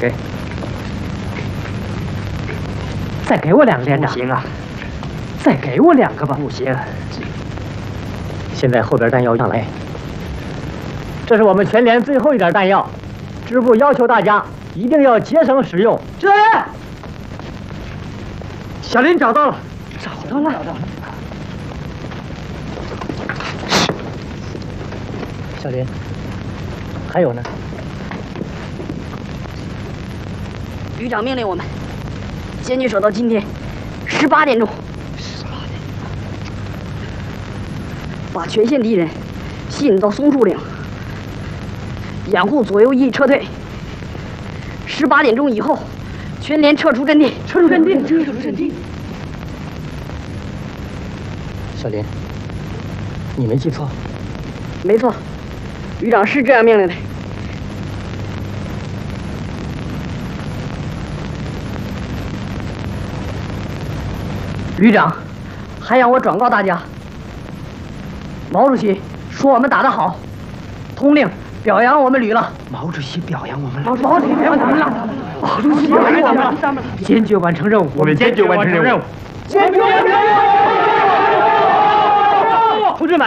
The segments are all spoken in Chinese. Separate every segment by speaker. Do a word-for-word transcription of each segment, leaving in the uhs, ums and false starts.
Speaker 1: 给。再给我两个连长。
Speaker 2: 不行啊！
Speaker 1: 再给我两个吧。
Speaker 2: 不行。
Speaker 1: 现在后边弹药上来，这是我们全连最后一点弹药，支部要求大家一定要节省使用。
Speaker 2: 知道了。小林找到了，
Speaker 1: 找到了。找到了。小林，还有呢？
Speaker 3: 旅长命令我们坚决守到今天十八点钟。
Speaker 2: 十八点。
Speaker 3: 把全线敌人吸引到松树岭，掩护左右翼撤退。十八点钟以后，全连撤出阵地。
Speaker 1: 撤出阵地。
Speaker 3: 撤出阵地。
Speaker 1: 小林，你没记错。
Speaker 3: 没错，旅长是这样命令的。旅长还让我转告大家，毛主席说我们打得好，通令表扬我们旅了。
Speaker 2: 毛主席表扬我们了。
Speaker 3: 毛主席表扬我们了。
Speaker 1: 毛主席表扬我们了。坚决完成任务。
Speaker 2: 我们坚决完成任务。
Speaker 1: 坚决完成任务。同志们，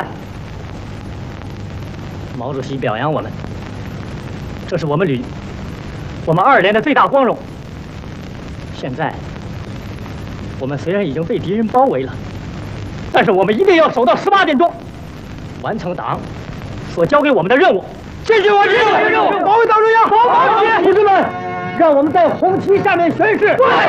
Speaker 1: 毛主席表扬我们，这是我们旅，我们二连的最大光荣。现在，我们虽然已经被敌人包围了，但是我们一定要守到十八点钟，完成党所交给我们的任务，坚决完成任务，保卫党中央，保护主席。同志们，让我们在红旗下面宣誓。